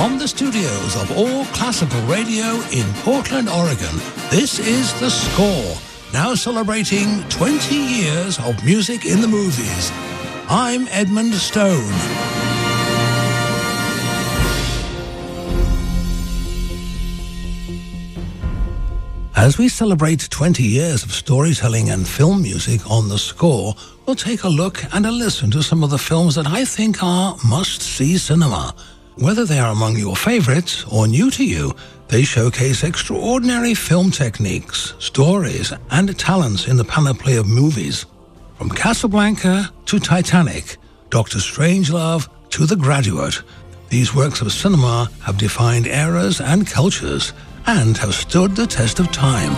From the studios of All Classical Radio in Portland, Oregon, this is The Score, now celebrating 20 years of music in the movies. I'm Edmund Stone. As we celebrate 20 years of storytelling and film music on The Score, we'll take a look and a listen to some of the films that I think are must-see cinema. Whether they are among your favorites or new to you, they showcase extraordinary film techniques, stories, and talents in the panoply of movies. From Casablanca to Titanic, Dr. Strangelove to The Graduate, these works of cinema have defined eras and cultures and have stood the test of time.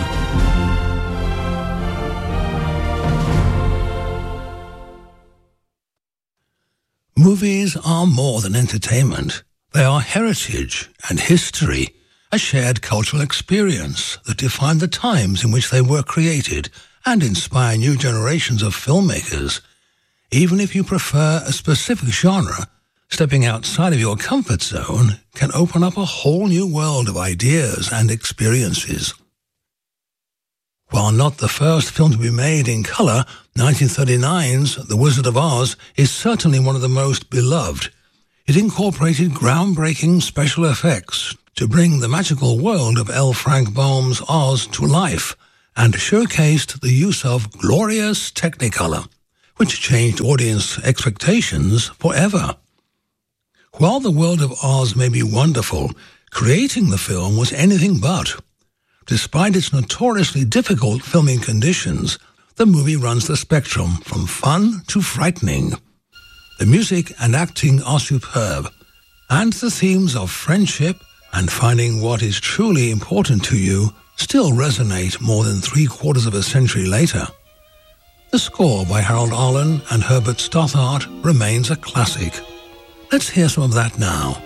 Movies are more than entertainment. They are heritage and history, a shared cultural experience that define the times in which they were created and inspire new generations of filmmakers. Even if you prefer a specific genre, stepping outside of your comfort zone can open up a whole new world of ideas and experiences. While not the first film to be made in color, 1939's The Wizard of Oz is certainly one of the most beloved. It incorporated groundbreaking special effects to bring the magical world of L. Frank Baum's Oz to life and showcased the use of glorious Technicolor, which changed audience expectations forever. While the world of Oz may be wonderful, creating the film was anything but. Despite its notoriously difficult filming conditions, the movie runs the spectrum from fun to frightening. The music and acting are superb, and the themes of friendship and finding what is truly important to you still resonate more than 3/4 of a century later. The score by Harold Arlen and Herbert Stothart remains a classic. Let's hear some of that now.